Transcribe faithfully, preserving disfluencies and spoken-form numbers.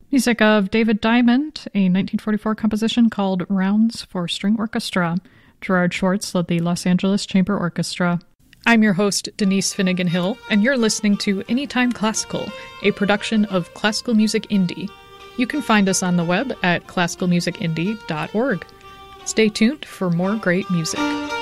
Music of David Diamond, a nineteen forty-four composition called Rounds for String Orchestra. Gerard Schwartz led the Los Angeles Chamber Orchestra. I'm your host, Denise Finnegan Hill, and you're listening to Anytime Classical, a production of Classical Music Indie. You can find us on the web at classical music indie dot org. Stay tuned for more great music.